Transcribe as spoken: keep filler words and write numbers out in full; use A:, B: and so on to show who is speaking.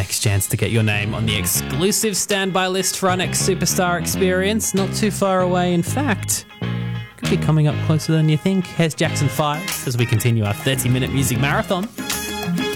A: next chance to get your name on the exclusive standby list for our next Superstar experience. Not too far away, in fact. Could be coming up closer than you think. Here's Jackson five as we continue our thirty minute music marathon.